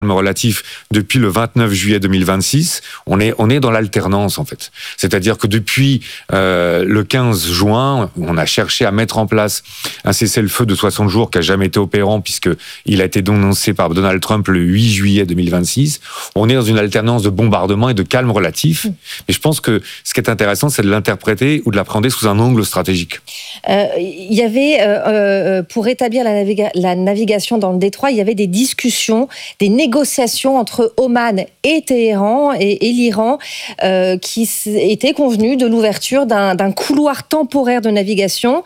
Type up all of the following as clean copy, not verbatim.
relatif depuis le 29 juillet 2026, on est dans l'alternance en fait. C'est-à-dire que depuis le 15 juin, on a cherché à mettre en place un cessez-le-feu de 60 jours qui n'a jamais été opérant puisqu'il a été dénoncé par Donald Trump le 8 juillet 2026. On est dans une alternance de bombardement et de calme relatif. Et je pense que ce qui est intéressant, c'est de l'interpréter ou de l'appréhender sous un angle stratégique. Il y avait, pour établir la navigation dans le détroit, il y avait des discussions, des négociations entre Oman et Téhéran et l'Iran qui étaient convenues de l'ouverture d'un couloir temporaire de navigation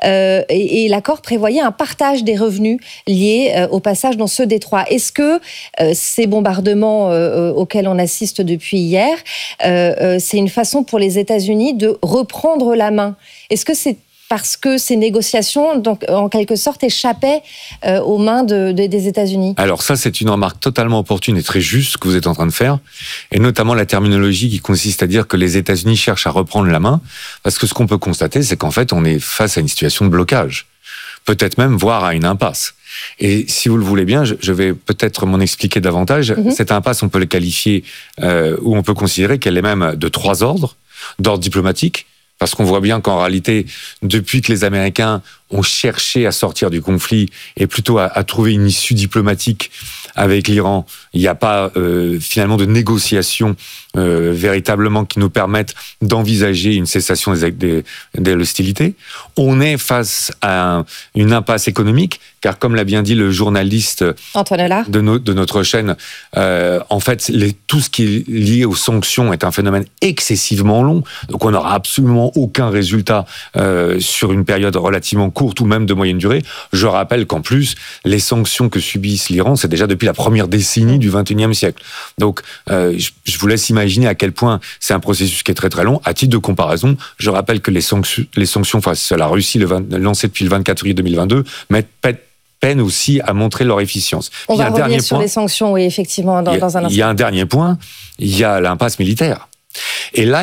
et l'accord prévoyait un partage des revenus liés au passage dans ce détroit. Est-ce que ces bombardements auxquels on assiste depuis hier, c'est une façon pour les États-Unis de reprendre la main? Est-ce que c'est parce que ces négociations, donc, en quelque sorte, échappaient aux mains des États-Unis? Alors ça, c'est une remarque totalement opportune et très juste que vous êtes en train de faire, et notamment la terminologie qui consiste à dire que les États-Unis cherchent à reprendre la main, parce que ce qu'on peut constater, c'est qu'en fait, on est face à une situation de blocage, peut-être même voire à une impasse. Et si vous le voulez bien, je vais peut-être m'en expliquer davantage. Cette impasse, on peut le qualifier, ou on peut considérer qu'elle est même de 3 ordres, d'ordre diplomatique, parce qu'on voit bien qu'en réalité, depuis que les Américains ont cherché à sortir du conflit et plutôt à trouver une issue diplomatique avec l'Iran, il n'y a pas finalement de négociations véritablement qui nous permettent d'envisager une cessation des hostilités. On est face à une impasse économique, car comme l'a bien dit le journaliste Antoine Allard de notre chaîne, en fait, tout ce qui est lié aux sanctions est un phénomène excessivement long, donc on n'aura absolument aucun résultat sur une période relativement courte ou même de moyenne durée. Je rappelle qu'en plus, les sanctions que subissent l'Iran, c'est déjà depuis la première décennie du XXIe siècle. Donc, je vous laisse imaginer à quel point c'est un processus qui est très très long. À titre de comparaison, je rappelle que les sanctions face à la Russie lancées depuis le 24 février 2022 peinent aussi à montrer leur efficience. On va revenir sur les sanctions, oui, effectivement, dans un instant. Il y a un dernier point, il y a l'impasse militaire. Et là,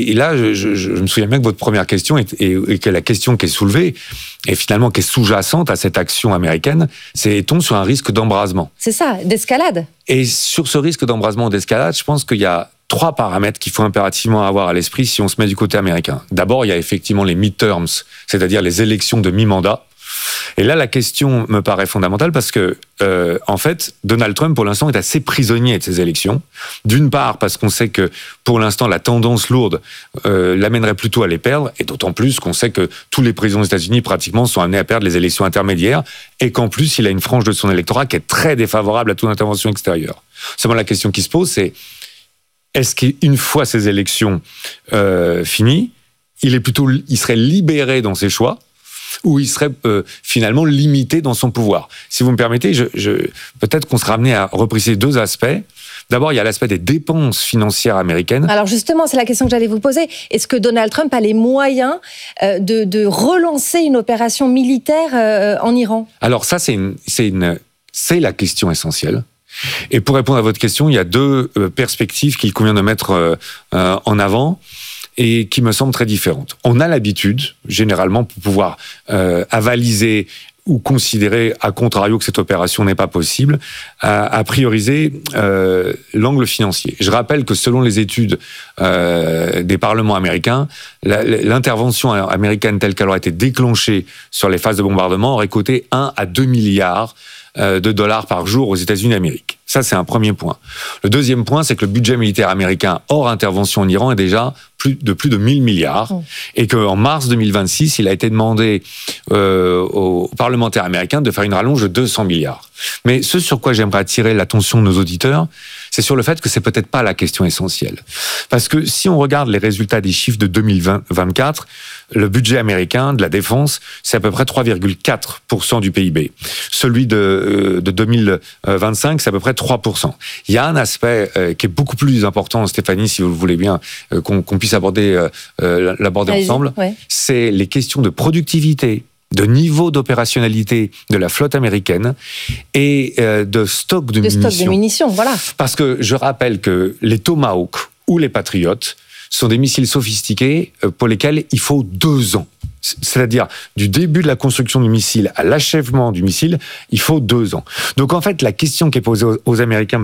je me souviens bien que votre première question et que la question qui est soulevée et finalement qui est sous-jacente à cette action américaine, c'est est-on sur un risque d'embrasement? C'est ça, d'escalade. Et sur ce risque d'embrasement ou d'escalade, je pense qu'il y a 3 paramètres qu'il faut impérativement avoir à l'esprit si on se met du côté américain. D'abord, il y a effectivement les midterms, c'est-à-dire les élections de mi-mandat. Et là, la question me paraît fondamentale parce que, en fait, Donald Trump, pour l'instant, est assez prisonnier de ces élections. D'une part, parce qu'on sait que, pour l'instant, la tendance lourde l'amènerait plutôt à les perdre, et d'autant plus qu'on sait que tous les présidents des États-Unis, pratiquement, sont amenés à perdre les élections intermédiaires, et qu'en plus, il a une frange de son électorat qui est très défavorable à toute intervention extérieure. Seulement, la question qui se pose, c'est est-ce qu'une fois ces élections finies, il serait libéré dans ses choix, ou il serait finalement limité dans son pouvoir? Si vous me permettez, peut-être qu'on sera amené à repréciser 2 aspects. D'abord, il y a l'aspect des dépenses financières américaines. Alors justement, c'est la question que j'allais vous poser. Est-ce que Donald Trump a les moyens de relancer une opération militaire en Iran? Alors ça, c'est la question essentielle. Et pour répondre à votre question, il y a 2 perspectives qu'il convient de mettre en avant, et qui me semblent très différentes. On a l'habitude, généralement, pour pouvoir avaliser ou considérer, à contrario, que cette opération n'est pas possible, à prioriser l'angle financier. Je rappelle que selon les études des parlements américains, l'intervention américaine telle qu'elle aurait été déclenchée sur les phases de bombardement aurait coûté 1 à 2 milliards de dollars par jour aux États-Unis d'Amérique. Ça, c'est un premier point. Le deuxième point, c'est que le budget militaire américain hors intervention en Iran est déjà de plus de 1000 milliards et qu'en mars 2026, il a été demandé aux parlementaires américains de faire une rallonge de 200 milliards. Mais ce sur quoi j'aimerais attirer l'attention de nos auditeurs, c'est sur le fait que c'est peut-être pas la question essentielle. Parce que si on regarde les résultats des chiffres de 2024, le budget américain de la défense, c'est à peu près 3,4% du PIB. Celui de 2025, c'est à peu près 3%. Il y a un aspect qui est beaucoup plus important, Stéphanie, si vous le voulez bien, qu'on puisse l'aborder ensemble, ouais. C'est les questions de productivité, de niveau d'opérationnalité de la flotte américaine et de stock de munitions. Stock de munitions, voilà. Parce que je rappelle que les Tomahawk ou les Patriots sont des missiles sophistiqués pour lesquels il faut 2 ans. c'est-à-dire du début de la construction du missile à l'achèvement du missile, il faut 2 ans. Donc en fait, la question qui est posée aux Américains